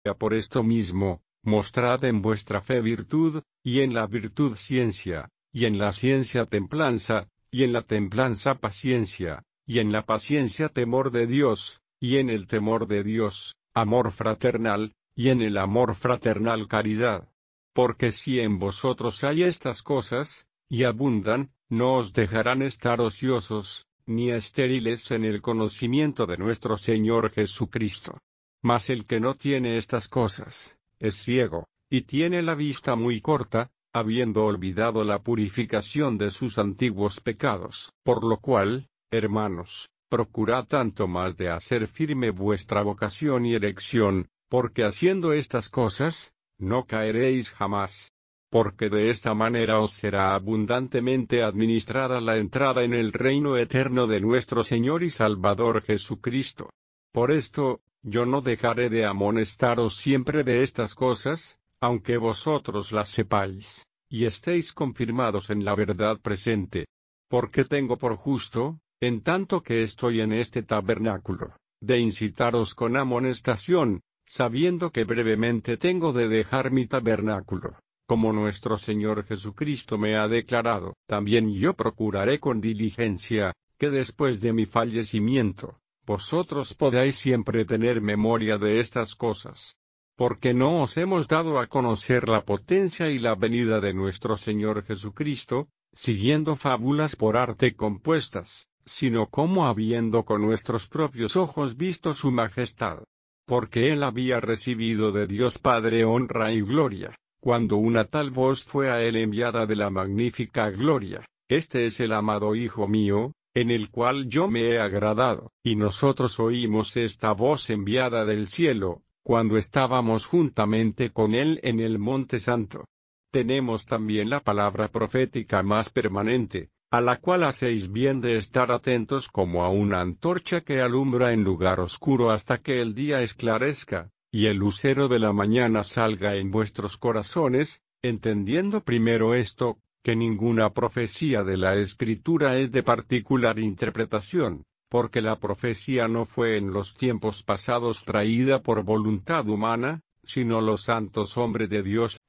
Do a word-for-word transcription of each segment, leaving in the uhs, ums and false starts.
Por esto mismo, mostrad en vuestra fe virtud, y en la virtud ciencia, y en la ciencia templanza, y en la templanza paciencia, y en la paciencia temor de Dios, y en el temor de Dios, amor fraternal, y en el amor fraternal caridad. Porque si en vosotros hay estas cosas, y abundan, no os dejarán estar ociosos, ni estériles en el conocimiento de nuestro Señor Jesucristo. Mas el que no tiene estas cosas, es ciego, y tiene la vista muy corta, habiendo olvidado la purificación de sus antiguos pecados. Por lo cual, hermanos, procurad tanto más de hacer firme vuestra vocación y elección, porque haciendo estas cosas, no caeréis jamás. Porque de esta manera os será abundantemente administrada la entrada en el reino eterno de nuestro Señor y Salvador Jesucristo. Por esto, yo no dejaré de amonestaros siempre de estas cosas, aunque vosotros las sepáis, y estéis confirmados en la verdad presente. Porque tengo por justo, en tanto que estoy en este tabernáculo, de incitaros con amonestación, sabiendo que brevemente tengo de dejar mi tabernáculo, como nuestro Señor Jesucristo me ha declarado. También yo procuraré con diligencia, que después de mi fallecimiento, vosotros podáis siempre tener memoria de estas cosas. Porque no os hemos dado a conocer la potencia y la venida de nuestro Señor Jesucristo, siguiendo fábulas por arte compuestas, sino como habiendo con nuestros propios ojos visto su majestad. Porque él había recibido de Dios Padre honra y gloria, cuando una tal voz fue a él enviada de la magnífica gloria: Este es el amado Hijo mío, en el cual yo me he agradado. Y nosotros oímos esta voz enviada del cielo, cuando estábamos juntamente con él en el Monte Santo. Tenemos también la palabra profética más permanente, a la cual hacéis bien de estar atentos como a una antorcha que alumbra en lugar oscuro hasta que el día esclarezca, y el lucero de la mañana salga en vuestros corazones, entendiendo primero esto, que ninguna profecía de la Escritura es de particular interpretación, porque la profecía no fue en los tiempos pasados traída por voluntad humana, sino los santos hombres de Dios.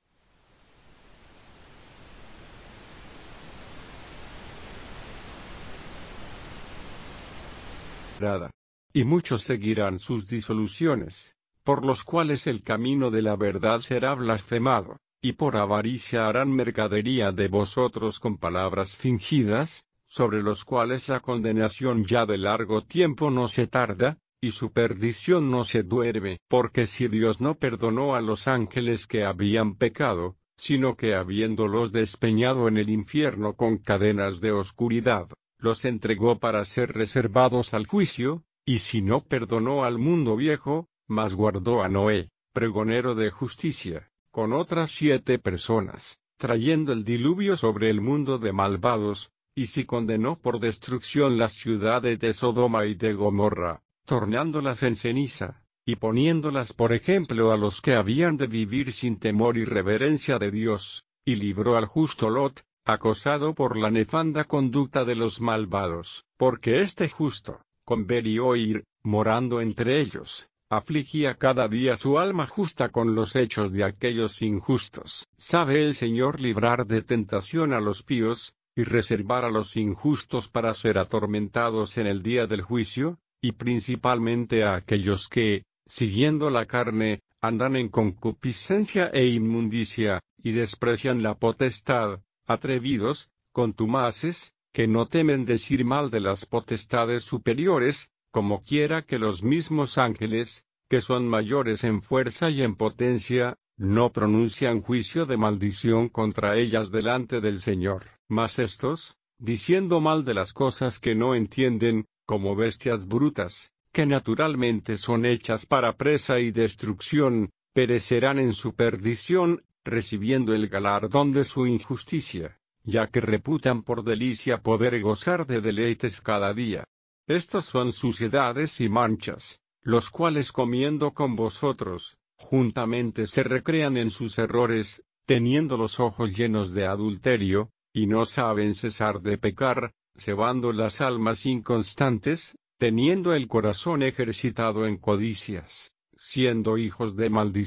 Y muchos seguirán sus disoluciones, por los cuales el camino de la verdad será blasfemado, y por avaricia harán mercadería de vosotros con palabras fingidas, sobre los cuales la condenación ya de largo tiempo no se tarda, y su perdición no se duerme. Porque si Dios no perdonó a los ángeles que habían pecado, sino que habiéndolos despeñado en el infierno con cadenas de oscuridad, los entregó para ser reservados al juicio, y si no perdonó al mundo viejo, mas guardó a Noé, pregonero de justicia, con otras siete personas, trayendo el diluvio sobre el mundo de malvados, y si condenó por destrucción las ciudades de Sodoma y de Gomorra, tornándolas en ceniza, y poniéndolas por ejemplo a los que habían de vivir sin temor y reverencia de Dios, y libró al justo Lot, acosado por la nefanda conducta de los malvados, porque este justo, con ver y oír, morando entre ellos, afligía cada día su alma justa con los hechos de aquellos injustos. Sabe el Señor librar de tentación a los píos, y reservar a los injustos para ser atormentados en el día del juicio, y principalmente a aquellos que, siguiendo la carne, andan en concupiscencia e inmundicia, y desprecian la potestad, atrevidos, contumaces, que no temen decir mal de las potestades superiores, como quiera que los mismos ángeles, que son mayores en fuerza y en potencia, no pronuncian juicio de maldición contra ellas delante del Señor. Mas estos, diciendo mal de las cosas que no entienden, como bestias brutas, que naturalmente son hechas para presa y destrucción, perecerán en su perdición, recibiendo el galardón de su injusticia, ya que reputan por delicia poder gozar de deleites cada día. Estos son suciedades y manchas, los cuales comiendo con vosotros, juntamente se recrean en sus errores, teniendo los ojos llenos de adulterio, y no saben cesar de pecar, cebando las almas inconstantes, teniendo el corazón ejercitado en codicias, siendo hijos de maldición.